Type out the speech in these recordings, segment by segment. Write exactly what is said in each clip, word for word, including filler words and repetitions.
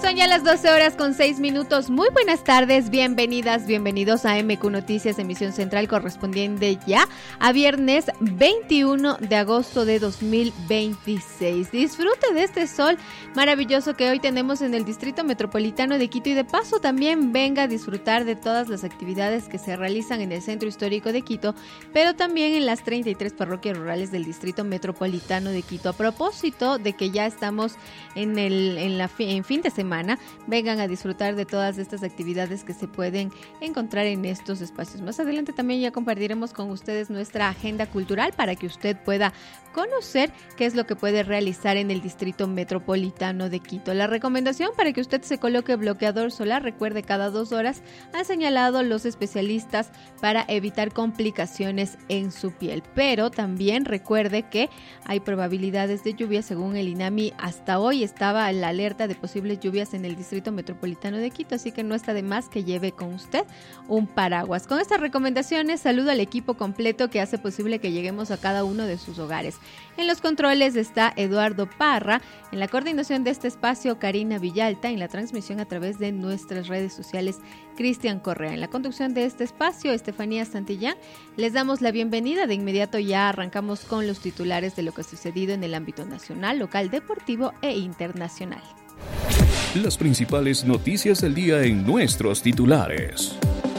Son ya las doce horas con seis minutos. Muy buenas tardes, bienvenidas, bienvenidos a M Q Noticias, emisión central correspondiente ya a viernes veintiuno de agosto de dos mil veintiséis. Disfrute de este sol maravilloso que hoy tenemos en el Distrito Metropolitano de Quito y de paso también venga a disfrutar de todas las actividades que se realizan en el Centro Histórico de Quito, pero también en las treinta y tres parroquias rurales del Distrito Metropolitano de Quito. A propósito de que ya estamos en el en la fi, en fin de semana, vengan a disfrutar de todas estas actividades que se pueden encontrar en estos espacios. Más adelante también ya compartiremos con ustedes nuestra agenda cultural para que usted pueda conocer qué es lo que puede realizar en el Distrito Metropolitano de Quito. La recomendación para que usted se coloque bloqueador solar, recuerde, cada dos horas han señalado los especialistas para evitar complicaciones en su piel. Pero también recuerde que hay probabilidades de lluvia según el INAMI. Hasta hoy estaba la alerta de posibles lluvias en el Distrito Metropolitano de Quito, así que no está de más que lleve con usted un paraguas. Con estas recomendaciones, saludo al equipo completo que hace posible que lleguemos a cada uno de sus hogares. En los controles está Eduardo Parra, en la coordinación de este espacio Karina Villalta, en la transmisión a través de nuestras redes sociales Cristian Correa. En la conducción de este espacio, Estefanía Santillán. Les damos la bienvenida. De inmediato ya arrancamos con los titulares de lo que ha sucedido en el ámbito nacional, local, deportivo e internacional. Las principales noticias del día en nuestros titulares.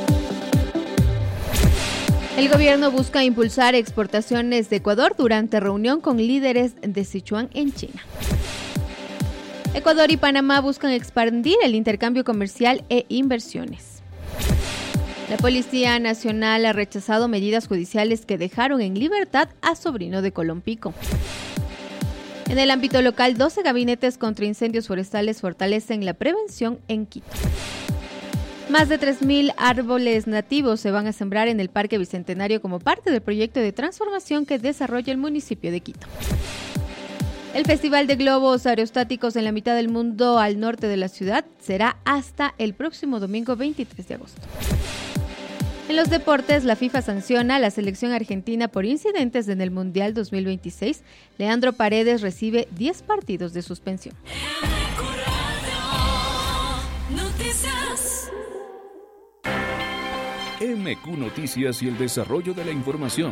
El gobierno busca impulsar exportaciones de Ecuador durante reunión con líderes de Sichuan en China. Ecuador y Panamá buscan expandir el intercambio comercial e inversiones. La Policía Nacional ha rechazado medidas judiciales que dejaron en libertad a sobrino de Colompico. En el ámbito local, doce gabinetes contra incendios forestales fortalecen la prevención en Quito. Más de tres mil árboles nativos se van a sembrar en el Parque Bicentenario como parte del proyecto de transformación que desarrolla el municipio de Quito. El Festival de Globos Aerostáticos en la mitad del mundo al norte de la ciudad será hasta el próximo domingo veintitrés de agosto. En los deportes, la FIFA sanciona a la selección argentina por incidentes en el Mundial dos mil veintiséis. Leandro Paredes recibe diez partidos de suspensión. M Q Noticias y el desarrollo de la información.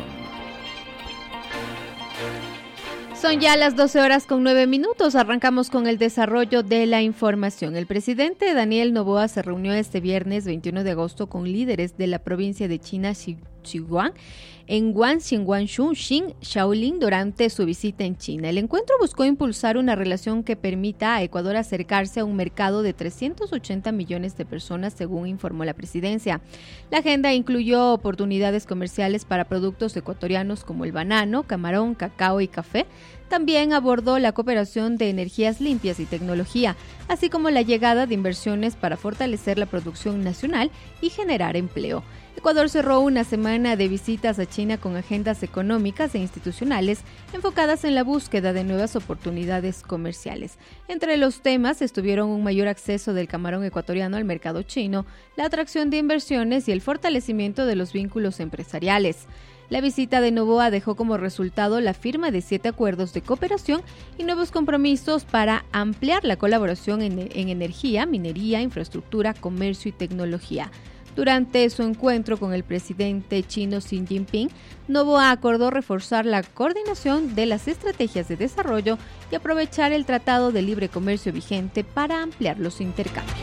Son ya las doce horas con nueve minutos. Arrancamos con el desarrollo de la información. El presidente Daniel Noboa se reunió este viernes veintiuno de agosto con líderes de la provincia de China, Sichuan, en Guangxi, Guangzhou, Xin, Shaolin durante su visita en China. El encuentro buscó impulsar una relación que permita a Ecuador acercarse a un mercado de trescientos ochenta millones de personas, según informó la presidencia. La agenda incluyó oportunidades comerciales para productos ecuatorianos como el banano, camarón, cacao y café. También abordó la cooperación de energías limpias y tecnología, así como la llegada de inversiones para fortalecer la producción nacional y generar empleo. Ecuador cerró una semana de visitas a China con agendas económicas e institucionales enfocadas en la búsqueda de nuevas oportunidades comerciales. Entre los temas estuvieron un mayor acceso del camarón ecuatoriano al mercado chino, la atracción de inversiones y el fortalecimiento de los vínculos empresariales. La visita de Noboa dejó como resultado la firma de siete acuerdos de cooperación y nuevos compromisos para ampliar la colaboración en, en energía, minería, infraestructura, comercio y tecnología. Durante su encuentro con el presidente chino Xi Jinping, Noboa acordó reforzar la coordinación de las estrategias de desarrollo y aprovechar el Tratado de Libre Comercio vigente para ampliar los intercambios.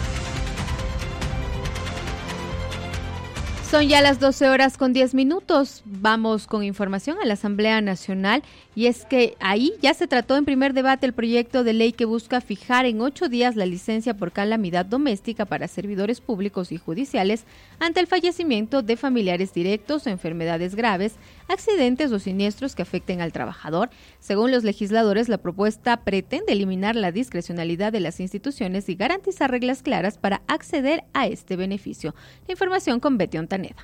Son ya las doce horas con diez minutos. Vamos con información a la Asamblea Nacional y es que ahí ya se trató en primer debate el proyecto de ley que busca fijar en ocho días la licencia por calamidad doméstica para servidores públicos y judiciales ante el fallecimiento de familiares directos o enfermedades graves, accidentes o siniestros que afecten al trabajador. Según los legisladores, la propuesta pretende eliminar la discrecionalidad de las instituciones y garantizar reglas claras para acceder a este beneficio. La información con Betty Ontaneda.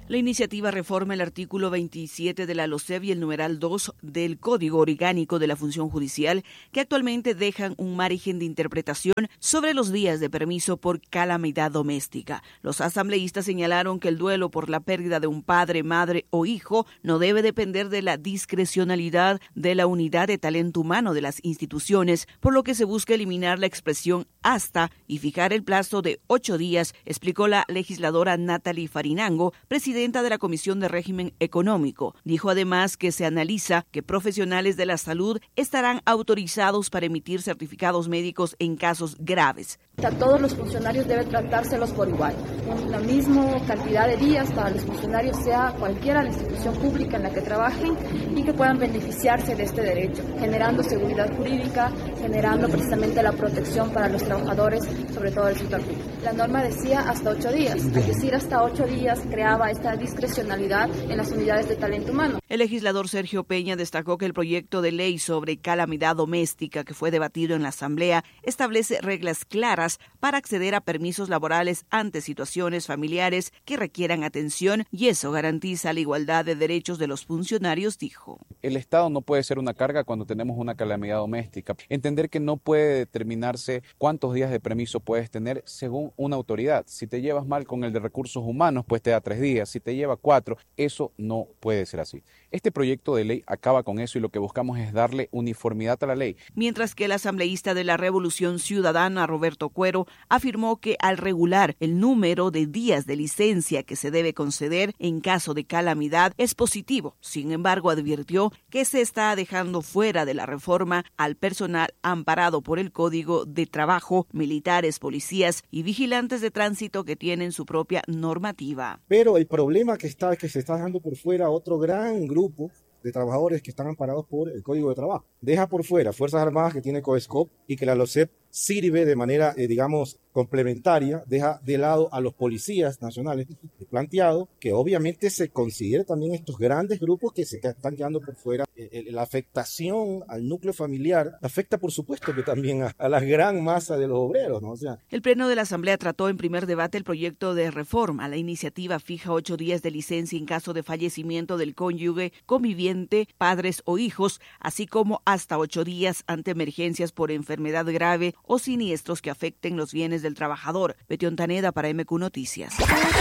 La iniciativa reforma el artículo veintisiete de la LOCEP y el numeral dos del Código Orgánico de la Función Judicial, que actualmente dejan un margen de interpretación sobre los días de permiso por calamidad doméstica. Los asambleístas señalaron que el duelo por la pérdida de un padre, madre o hijo no debe depender de la discrecionalidad de la unidad de talento humano de las instituciones, por lo que se busca eliminar la expresión hasta y fijar el plazo de ocho días, explicó la legisladora Natalie Farinango, presidenta de la Comisión de Régimen Económico. Dijo además que se analiza que profesionales de la salud estarán autorizados para emitir certificados médicos en casos graves. A todos los funcionarios debe tratárselos por igual. La misma cantidad de días para los funcionarios, sea cualquiera la institución pública en la que trabajen, y que puedan beneficiarse de este derecho, generando seguridad jurídica, generando precisamente la protección para los trabajadores, sobre todo del sector público. La norma decía hasta ocho días, es decir, hasta ocho días creaba esta discrecionalidad en las unidades de talento humano. El legislador Sergio Peña destacó que el proyecto de ley sobre calamidad doméstica que fue debatido en la Asamblea establece reglas claras para acceder a permisos laborales ante situaciones familiares que requieran atención, y eso garantiza la igualdad de derechos de los funcionarios, dijo. El Estado no puede ser una carga cuando tenemos una calamidad doméstica. Entender que no puede determinarse cuántos días de permiso puedes tener según una autoridad. Si te llevas mal con el de recursos humanos, pues te da tres días. Si te lleva cuatro, eso no puede ser así. Este proyecto de ley acaba con eso y lo que buscamos es darle uniformidad a la ley. Mientras que el asambleísta de la Revolución Ciudadana, Roberto Cuero, afirmó que al regular el número de días de licencia que se debe conceder en caso de calamidad es positivo. Sin embargo, advirtió que se está dejando fuera de la reforma al personal amparado por el Código de Trabajo, militares, policías y vigilantes de tránsito que tienen su propia normativa. Pero el problema que está es que se está dejando por fuera otro gran grupo de trabajadores que están amparados por el Código de Trabajo. Deja por fuera Fuerzas Armadas, que tiene COESCOP y que la LOCEP sirve de manera, eh, digamos, complementaria. Deja de lado a los policías nacionales. He planteado que obviamente se considere también estos grandes grupos que se están quedando por fuera. Eh, la afectación al núcleo familiar afecta, por supuesto, que también a, a la gran masa de los obreros, ¿no? O sea, el Pleno de la Asamblea trató en primer debate el proyecto de reforma. La iniciativa fija ocho días de licencia en caso de fallecimiento del cónyuge, conviviente, padres o hijos, así como hasta ocho días ante emergencias por enfermedad grave o siniestros que afecten los bienes del trabajador. Betty Ontaneda para M Q Noticias.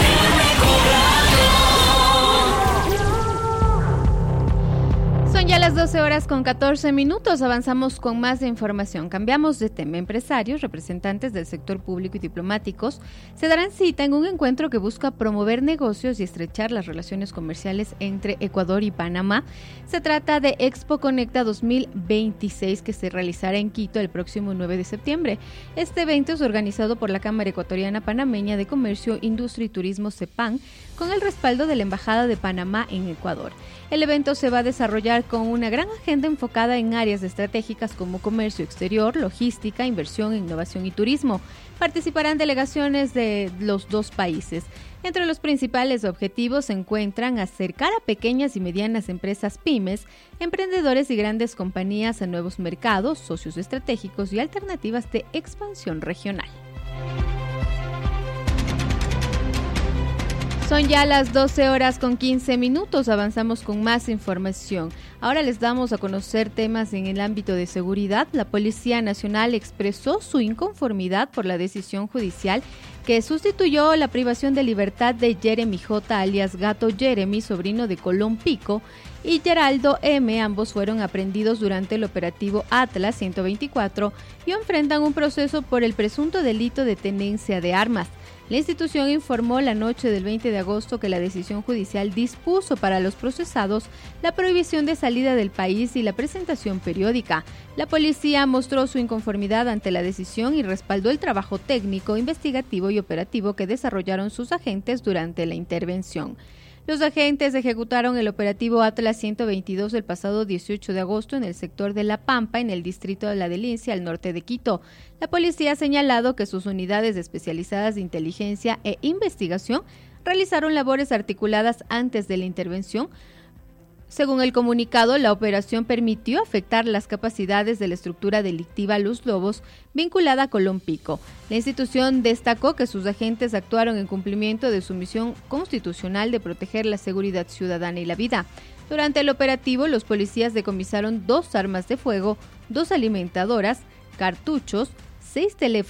Son ya las doce horas con catorce minutos. Avanzamos con más información. Cambiamos de tema. Empresarios, representantes del sector público y diplomáticos se darán cita en un encuentro que busca promover negocios y estrechar las relaciones comerciales entre Ecuador y Panamá. Se trata de Expo Conecta dos mil veintiséis, que se realizará en Quito el próximo nueve de septiembre. Este evento es organizado por la Cámara Ecuatoriana Panameña de Comercio, Industria y Turismo, CEPAN, con el respaldo de la Embajada de Panamá en Ecuador. El evento se va a desarrollar con una gran agenda enfocada en áreas estratégicas como comercio exterior, logística, inversión, innovación y turismo. Participarán delegaciones de los dos países. Entre los principales objetivos se encuentran acercar a pequeñas y medianas empresas pymes, emprendedores y grandes compañías a nuevos mercados, socios estratégicos y alternativas de expansión regional. Son ya las doce horas con quince minutos, avanzamos con más información. Ahora les damos a conocer temas en el ámbito de seguridad. La Policía Nacional expresó su inconformidad por la decisión judicial que sustituyó la privación de libertad de Jeremy J., alias Gato Jeremy, sobrino de Colón Pico, y Geraldo M., ambos fueron aprehendidos durante el operativo Atlas ciento veinticuatro y enfrentan un proceso por el presunto delito de tenencia de armas. La institución informó la noche del veinte de agosto que la decisión judicial dispuso para los procesados la prohibición de salida del país y la presentación periódica. La policía mostró su inconformidad ante la decisión y respaldó el trabajo técnico, investigativo y operativo que desarrollaron sus agentes durante la intervención. Los agentes ejecutaron el operativo Atlas ciento veintidós el pasado dieciocho de agosto en el sector de La Pampa, en el distrito de La Delicia, al norte de Quito. La policía ha señalado que sus unidades especializadas de inteligencia e investigación realizaron labores articuladas antes de la intervención, Según el comunicado, la operación permitió afectar las capacidades de la estructura delictiva Los Lobos vinculada a Colón Pico. La institución destacó que sus agentes actuaron en cumplimiento de su misión constitucional de proteger la seguridad ciudadana y la vida. Durante el operativo, los policías decomisaron dos armas de fuego, dos alimentadoras, cartuchos, seis teléfonos